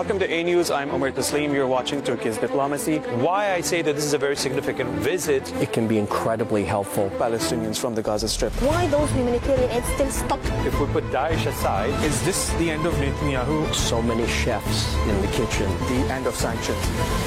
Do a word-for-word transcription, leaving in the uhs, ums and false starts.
Welcome to A News. I'm Omar Taslim. You're watching Turkey's Diplomacy. Why I say that this is a very significant visit. It can be incredibly helpful. Palestinians from the Gaza Strip. Why those humanitarian aid still stuck? If we put Daesh aside, is this the end of Netanyahu? So many chefs in the kitchen. The end of sanctions.